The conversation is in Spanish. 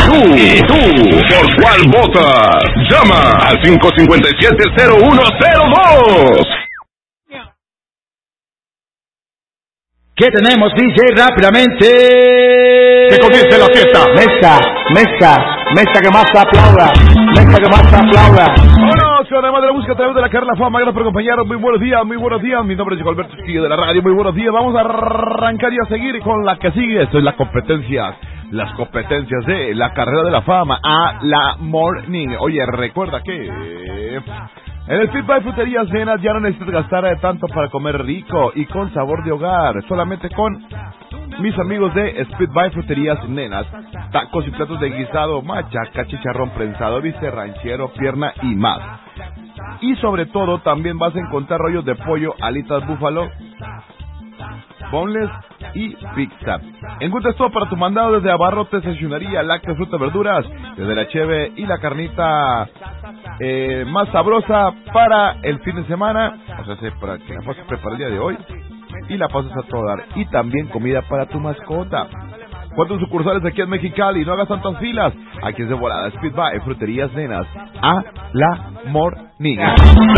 ¿Y tú? ¿Por cuál votas? Llama al 557-0102. ¿Qué tenemos, DJ? Rápidamente. Que comience la fiesta. Mesa que más aplauda. Mesa que más aplauda. Vámonos, además de la música a través de la Carla Fama. Gracias por acompañarnos. Muy buenos días, muy buenos días. Mi nombre es Alberto Chiquillo de la radio. Muy buenos días. Vamos a arrancar y a seguir con la que sigue. Esto es las competencias de la carrera de la fama a la morning. Oye, recuerda que en el Speed by Fruterías Nenas ya no necesitas gastar tanto para comer rico y con sabor de hogar. Solamente con mis amigos de Speed by Fruterías Nenas. Tacos y platos de guisado, machaca, chicharrón prensado, bistec ranchero, pierna y más. Y sobre todo también vas a encontrar rollos de pollo, alitas búfalo, boneless y pizza. Encuentras todo para tu mandado desde abarrotes, sesionaría, lácteos, frutas, verduras, desde la cheve y la carnita más sabrosa para el fin de semana, o sea, para que la pases preparar el día de hoy y la pases a todo dar. Y también comida para tu mascota. 4 sucursales aquí en Mexicali, no hagas tantas filas. Aquí es de volada, Speed by Fruterías Nenas a la morning.